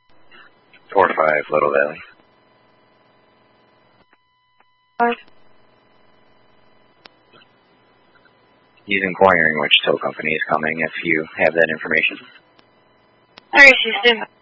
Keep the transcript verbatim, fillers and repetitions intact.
four five, Little Valley. Five. He's inquiring which tow company is coming if you have that information. Alright, Houston.